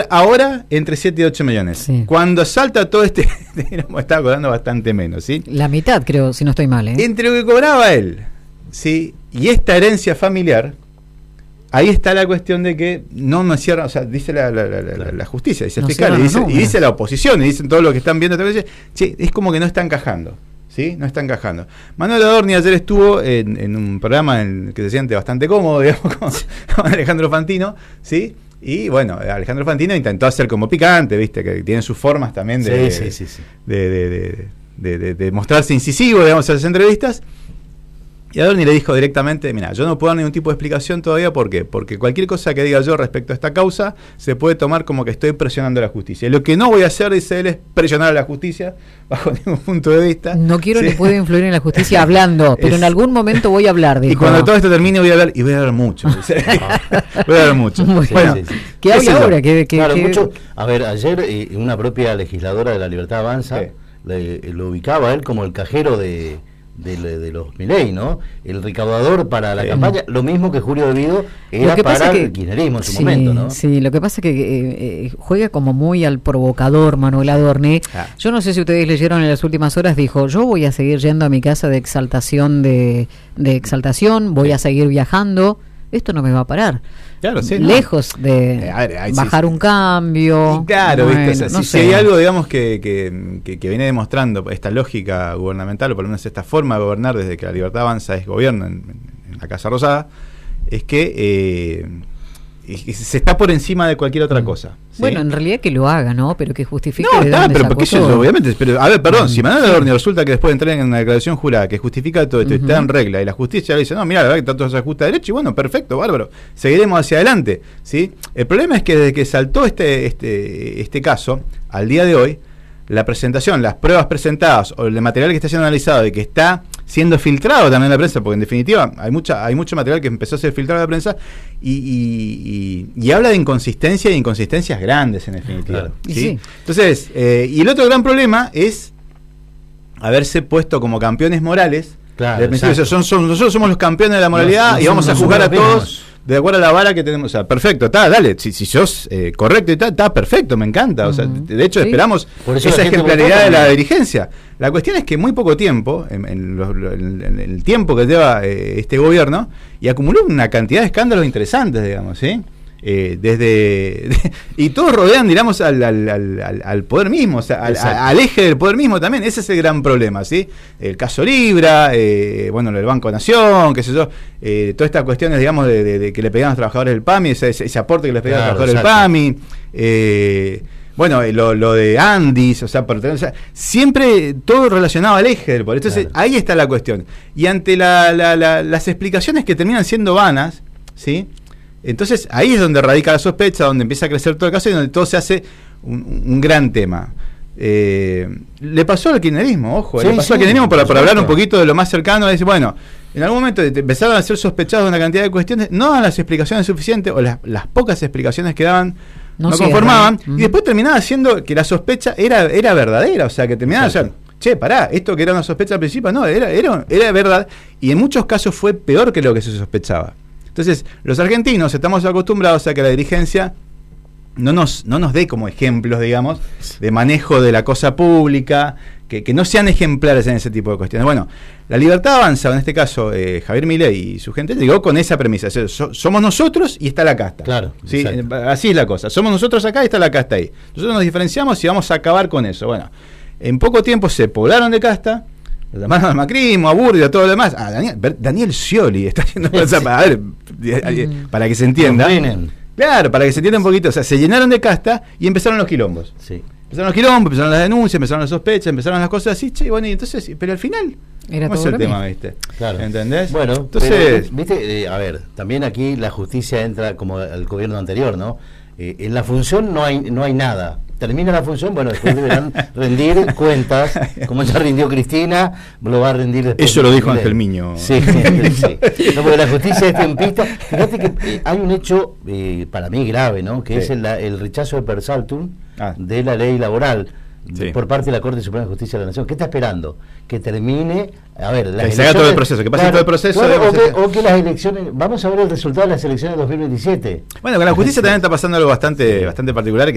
cobrar ahora entre 7 y 8 millones. Sí. Cuando salta todo este, estaba cobrando bastante menos, ¿sí? La mitad, creo, si no estoy mal, ¿eh? Entre lo que cobraba él, ¿sí? Y esta herencia familiar, ahí está la cuestión de que no me cierra, o sea, dice la justicia, dice el fiscal, y dice la oposición, y dicen todos los que están viendo esta cosa, che, es como que no está encajando. ¿Sí? No está encajando. Manuel Adorni ayer estuvo en un programa que se siente bastante cómodo, digamos, con Alejandro Fantino, ¿sí? Y bueno, Alejandro Fantino intentó hacer como picante, ¿viste? Que tiene sus formas también de mostrarse incisivo, digamos, en las entrevistas. Y Adorni le dijo directamente, mira, yo no puedo dar ningún tipo de explicación todavía, ¿por qué? Porque cualquier cosa que diga yo respecto a esta causa se puede tomar como que estoy presionando a la justicia. Lo que no voy a hacer, dice él, es presionar a la justicia bajo ningún punto de vista. No quiero ni puedo influir en la justicia hablando, pero en algún momento voy a hablar, dijo. Y cuando todo esto termine voy a hablar, y voy a hablar mucho. Voy a hablar mucho. Bueno, ¿qué habla ahora? Claro, mucho. A ver, ayer una propia legisladora de La Libertad Avanza lo ubicaba a él como el cajero de los Milei, ¿no? El recaudador para la campaña, lo mismo que Julio Devido era para el kirchnerismo en su momento, ¿no? Sí, lo que pasa es que juega como muy al provocador Manuel Adorni. Yo no sé si ustedes leyeron en las últimas horas, dijo, yo voy a seguir yendo a mi casa de exaltación, voy a seguir viajando, esto no me va a parar. Claro, sí, lejos de bajar un cambio. Y claro, bueno, ¿viste? O sea, si hay algo, digamos, que viene demostrando esta lógica gubernamental, o por lo menos esta forma de gobernar desde que La Libertad Avanza es gobierno en la Casa Rosada, es que se está por encima de cualquier otra cosa. ¿Sí? Bueno, en realidad que lo haga, ¿no? Pero que justifique no, de dónde pero sacó porque todo. obviamente, pero a ver, perdón, si Manuel Adorni resulta que después de entrar en una declaración jurada que justifica todo esto y está en regla, y la justicia le dice, no, mira, la verdad que todo se ajusta a derecho, y bueno, perfecto, bárbaro, seguiremos hacia adelante, ¿sí? El problema es que desde que saltó este caso, al día de hoy, la presentación, las pruebas presentadas o el material que está siendo analizado y que está siendo filtrado también en la prensa, porque en definitiva hay mucho material que empezó a ser filtrado en la prensa y habla de inconsistencia y inconsistencias grandes en definitiva. Claro. ¿Sí? Sí. Entonces, y el otro gran problema es haberse puesto como campeones morales. Claro, nosotros somos los campeones de la moralidad y vamos a juzgar a todos de acuerdo a la vara que tenemos. O sea, perfecto, está, dale, si sos correcto y está perfecto, me encanta. O sea, de hecho esperamos esa ejemplaridad de la dirigencia. La cuestión es que muy poco tiempo, en el tiempo que lleva este gobierno, y acumuló una cantidad de escándalos interesantes, digamos, ¿sí? Y todos rodean, digamos, al poder mismo, o sea, al eje del poder mismo también. Ese es el gran problema, ¿sí? El caso Libra, bueno, el Banco Nación, qué sé yo, todas estas cuestiones, digamos, de que le pedían a los trabajadores del PAMI, ese aporte que les pedían a los trabajadores del PAMI, bueno, lo de Andis, o sea, siempre todo relacionado al eje del poder. Entonces, ahí está la cuestión. Y ante las explicaciones que terminan siendo vanas, ¿sí? Entonces ahí es donde radica la sospecha, donde empieza a crecer todo el caso y donde todo se hace un gran tema. Le pasó al kirchnerismo, ojo, le pasó al kirchnerismo por hablar un poquito de lo más cercano, decir, bueno, en algún momento empezaron a ser sospechados de una cantidad de cuestiones, no daban las explicaciones suficientes, o las pocas explicaciones que daban no conformaban, y después terminaba siendo que la sospecha era verdadera, o sea, que terminaba che, pará, esto que era una sospecha al principio, no, era verdad, y en muchos casos fue peor que lo que se sospechaba. Entonces, los argentinos estamos acostumbrados a que la dirigencia no nos dé como ejemplos, digamos, de manejo de la cosa pública, que no sean ejemplares en ese tipo de cuestiones. Bueno, La Libertad Avanza, en este caso, Javier Milei y su gente, llegó con esa premisa. Somos nosotros y está la casta. Claro. ¿Sí? Así es la cosa. Somos nosotros acá y está la casta ahí. Nosotros nos diferenciamos y vamos a acabar con eso. Bueno, en poco tiempo se poblaron de casta. Lo llamaron al macrismo, a Burdi, a todo lo demás. Daniel Scioli está haciendo para que se entienda. Claro, para que se entienda un poquito. O sea, se llenaron de casta y empezaron los quilombos. Sí. Empezaron los quilombos, empezaron las denuncias, empezaron las sospechas, empezaron las cosas así. Che, bueno, y entonces, pero al final, era ¿cómo todo es el tema, mismo? viste? Claro. ¿Entendés? Bueno, entonces, pero, viste, a ver, también aquí la justicia entra como el gobierno anterior, ¿no? En la función no hay nada. Termina la función, bueno, después deberán rendir cuentas, como ya rindió Cristina, lo va a rendir después. Eso lo dijo Ángel Miño. Sí. No, porque la justicia es tiempista. Fíjate que hay un hecho, para mí grave, ¿no? Que es el rechazo de per saltum de la ley laboral. Por parte de la Corte Suprema de Justicia de la Nación. ¿Qué está esperando? Que termine, a ver, que se haga todo el proceso, que pase todo el proceso. O que las elecciones, vamos a ver el resultado de las elecciones de 2027. Bueno, con la justicia también está pasando algo bastante particular,